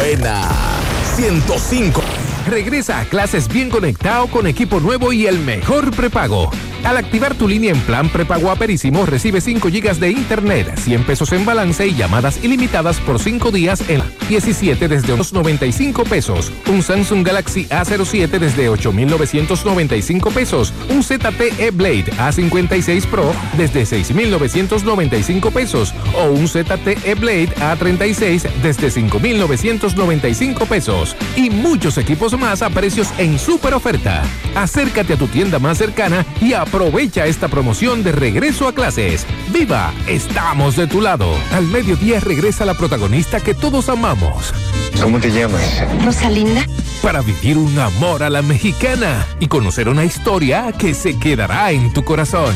buena. 105. Regresa a clases bien conectado con equipo nuevo y el mejor prepago. Al activar tu línea en plan prepago Aperísimo, recibe 5 GB de internet, 100 pesos en balance y llamadas ilimitadas por 5 días en 17 desde unos 95 pesos. Un Samsung Galaxy A07 desde 8,995 pesos. Un ZTE Blade A56 Pro desde 6,995 pesos. O un ZTE Blade A36 desde 5,995 pesos. Y muchos equipos más a precios en súper oferta. Acércate a tu tienda más cercana y aprovecha esta promoción de regreso a clases. ¡Viva! Estamos de tu lado. Al mediodía regresa la protagonista que todos amamos. ¿Cómo te llamas? Rosalinda. Para vivir un amor a la mexicana y conocer una historia que se quedará en tu corazón.